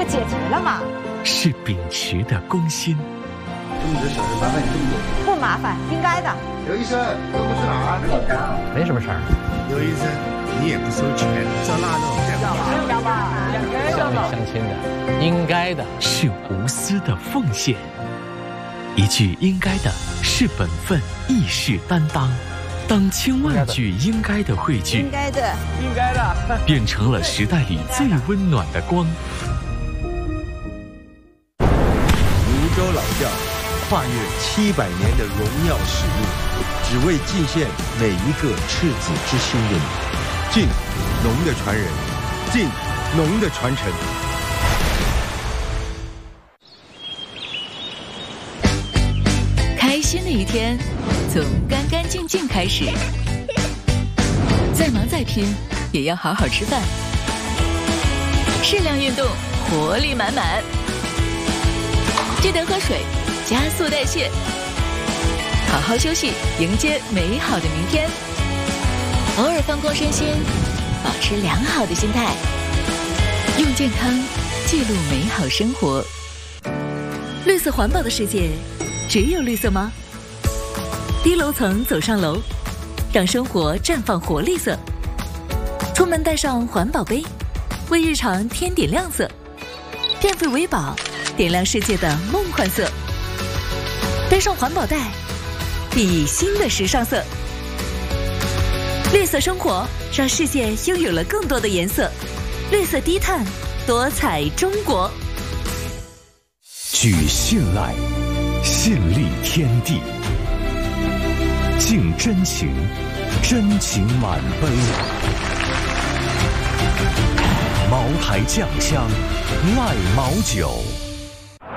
解决了嘛。 是秉持的公心。 这么多小事麻烦你这么多。 不麻烦，应该的。 刘医生，这不是哪儿？ 没什么事儿。 刘医生，你也不收钱，照那弄。 要吧，2个乡里乡亲的，应该的。 是无私的奉献。一句应该的是本分，亦是担当。当千万句应该的汇聚， 应该的， 应该的， 变成了时代里最温暖的光。 泸州老窖跨越700年的荣耀使命，只为敬献每一个赤子之心的你。敬农的传人，敬农的传承。 开心的一天从干干净净开始，再忙再拼也要好好吃饭，适量运动，活力满满，记得喝水，加速代谢，好好休息，迎接美好的明天。偶尔放空身心，保持良好的心态，用健康记录美好生活。绿色环保的世界，只有绿色吗？低楼层走上楼，让生活绽放活力色。出门带上环保杯，为日常添点亮色。电费为宝，点亮世界的梦幻色。背上环保袋，熠熠新的时尚色。绿色生活，让世界拥有了更多的颜色。绿色低碳，多彩中国。 举信赖，信立天地。敬真情，真情满杯。茅台酱香，赖茅酒。